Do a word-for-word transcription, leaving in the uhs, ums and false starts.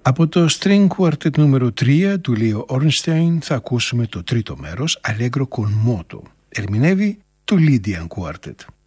Από το String Quartet νούμερο τρία του Leo Ornstein θα ακούσουμε το τρίτο μέρος, Allegro con moto. Ερμηνεύει το Lydian Quartet.